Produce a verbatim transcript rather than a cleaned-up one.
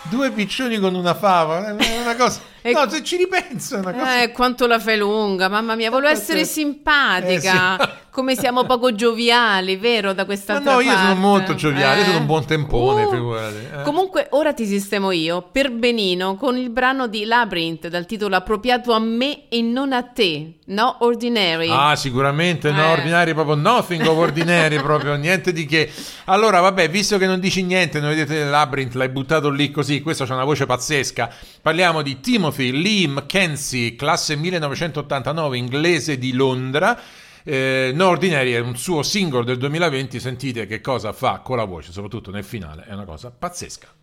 Due piccioni con una fava, è una cosa... E... No, se ci ripenso è una cosa... Eh, quanto la fai lunga, mamma mia, volevo essere simpatica, eh, sì. Come siamo poco gioviali, vero, da quest'altra Ma no, io parte. sono molto gioviale, eh. io sono un buon tempone, uh. figurati. Eh. Comunque, ora ti sistemo io, per Benino, con il brano di Labyrinth, dal titolo appropriato a me e non a te, No Ordinary. Ah, sicuramente, no Eh. ordinary, proprio nothing of ordinary, proprio niente di che. Allora, vabbè, visto che non dici niente, non vedete il Labyrinth, l'hai buttato lì così, questo c'ha una voce pazzesca. Parliamo di Timothy Lee McKenzie, classe millenovecentottantanove, inglese di Londra. Eh, No Ordinary è un suo singolo del duemilaventi, sentite che cosa fa con la voce, soprattutto nel finale, è una cosa pazzesca.